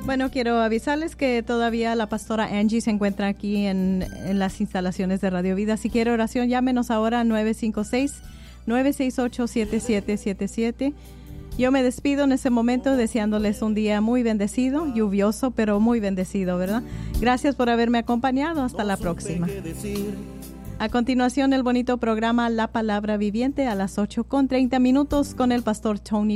Bueno, quiero avisarles que todavía la pastora Angie se encuentra aquí en las instalaciones de Radio Vida. Si quiere oración, llámenos ahora a 956-968-7777. Yo me despido en ese momento deseándoles un día muy bendecido, lluvioso, pero muy bendecido, ¿verdad? Gracias por haberme acompañado. Hasta la próxima. A continuación, el bonito programa La Palabra Viviente a las 8:30 con el pastor Tony